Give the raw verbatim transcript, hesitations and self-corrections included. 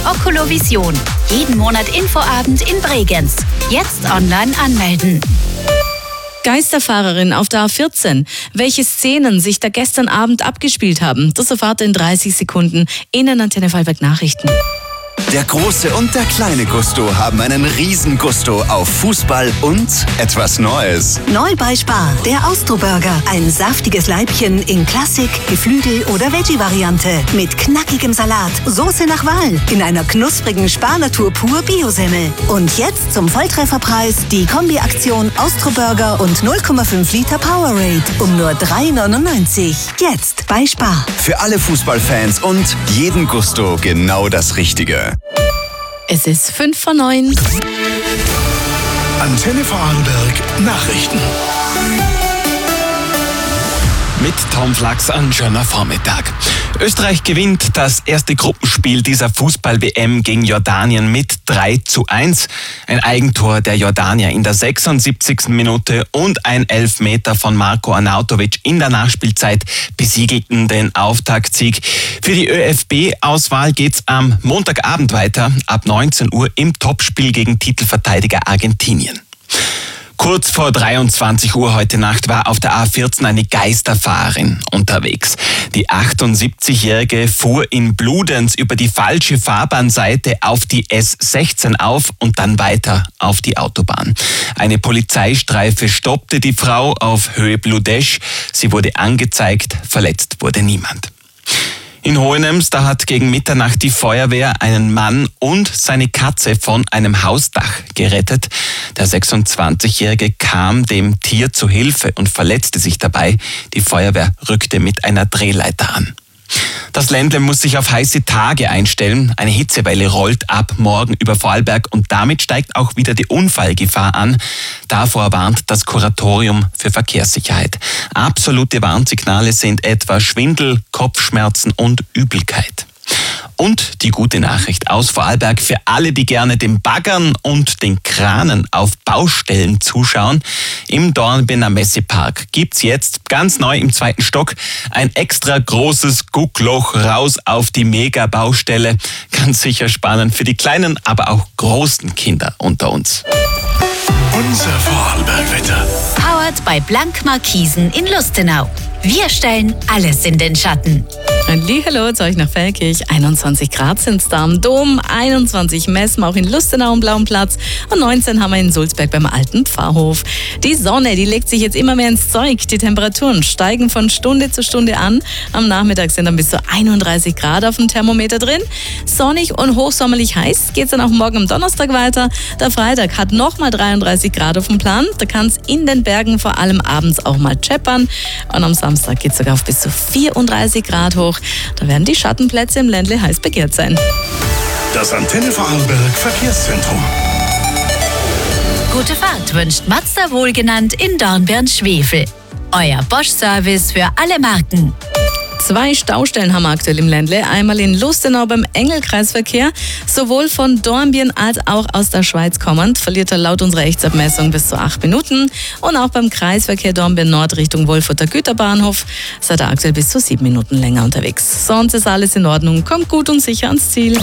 Oculovision. Jeden Monat Infoabend in Bregenz. Jetzt online anmelden. Geisterfahrerin auf der A vierzehn. Welche Szenen sich da gestern Abend abgespielt haben, das erfahrt ihr in dreißig Sekunden in den Antenne Vorarlberg Nachrichten. Der große und der kleine Gusto haben einen riesen Gusto auf Fußball und etwas Neues. Neu bei Spar, der Austro-Burger. Ein saftiges Leibchen in Klassik, Geflügel oder Veggie-Variante. Mit knackigem Salat, Soße nach Wahl, in einer knusprigen Spar-Natur pur Biosemmel. Und jetzt zum Volltrefferpreis die Kombi-Aktion Austro-Burger und null Komma fünf Liter Powerade um nur drei neunundneunzig. Jetzt bei Spar. Für alle Fußballfans und jeden Gusto genau das Richtige. Es ist fünf vor neun. Antenne Vorarlberg Nachrichten. Mit Tom Flachs ein schöner Vormittag. Österreich gewinnt das erste Gruppenspiel dieser Fußball-W M gegen Jordanien mit drei zu eins. Ein Eigentor der Jordanier in der sechsundsiebzigsten Minute und ein Elfmeter von Marko Arnautovic in der Nachspielzeit besiegelten den Auftaktsieg. Für die ÖFB-Auswahl geht's am Montagabend weiter, ab neunzehn Uhr im Topspiel gegen Titelverteidiger Argentinien. Kurz vor dreiundzwanzig Uhr heute Nacht war auf der A vierzehn eine Geisterfahrerin unterwegs. Die achtundsiebzigjährige fuhr in Bludenz über die falsche Fahrbahnseite auf die S sechzehn auf und dann weiter auf die Autobahn. Eine Polizeistreife stoppte die Frau auf Höhe Bludesch. Sie wurde angezeigt, verletzt wurde niemand. In Hohenems, da hat gegen Mitternacht die Feuerwehr einen Mann und seine Katze von einem Hausdach gerettet. Der sechsundzwanzigjährige kam dem Tier zu Hilfe und verletzte sich dabei. Die Feuerwehr rückte mit einer Drehleiter an. Das Ländle muss sich auf heiße Tage einstellen. Eine Hitzewelle rollt ab morgen über Vorarlberg und damit steigt auch wieder die Unfallgefahr an. Davor warnt das Kuratorium für Verkehrssicherheit. Absolute Warnsignale sind etwa Schwindel, Kopfschmerzen und Übelkeit. Und die gute Nachricht aus Vorarlberg für alle, die gerne den Baggern und den Kranen auf Baustellen zuschauen. Im Dornbirner Messepark gibt's jetzt ganz neu im zweiten Stock ein extra großes Guckloch raus auf die Mega-Baustelle. Ganz sicher spannend für die kleinen, aber auch großen Kinder unter uns. Unser Vorarlberg-Wetter. Powered bei Blank Markisen in Lustenau. Wir stellen alles in den Schatten. Hallo zu euch nach Feldkirch. einundzwanzig Grad sind es da am Dom, einundzwanzig messen wir auch in Lustenau am Blauen Platz und neunzehn haben wir in Sulzberg beim Alten Pfarrhof. Die Sonne, die legt sich jetzt immer mehr ins Zeug. Die Temperaturen steigen von Stunde zu Stunde an. Am Nachmittag sind dann bis zu einunddreißig Grad auf dem Thermometer drin. Sonnig und hochsommerlich heiß geht es dann auch morgen am Donnerstag weiter. Der Freitag hat nochmal dreiunddreißig Grad auf dem Plan. Da kann es in den Bergen vor allem abends auch mal scheppern. Und am Samstag geht es sogar auf bis zu vierunddreißig Grad hoch. Da werden die Schattenplätze im Ländle heiß begehrt sein. Das Antenne Vorarlberg Verkehrszentrum. Gute Fahrt wünscht Mazda wohlgenannt in Dornbirn-Schwefel. Euer Bosch-Service für alle Marken. Zwei Staustellen haben wir aktuell im Ländle. Einmal in Lustenau beim Engelkreisverkehr. Sowohl von Dornbirn als auch aus der Schweiz kommend verliert er laut unserer Echtsabmessung bis zu acht Minuten. Und auch beim Kreisverkehr Dornbirn Nord Richtung Wolfurter Güterbahnhof seid ihr aktuell bis zu sieben Minuten länger unterwegs. Sonst ist alles in Ordnung. Kommt gut und sicher ans Ziel.